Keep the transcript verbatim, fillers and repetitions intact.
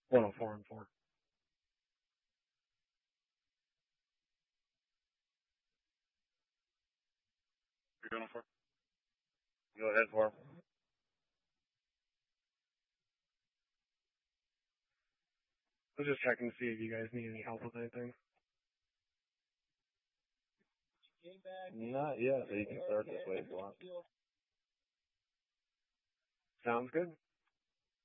one oh four and four. You're going for? Go ahead for. I was just checking to see if you guys need any help with anything. Not yet, so you can start this way if you want. Sounds good.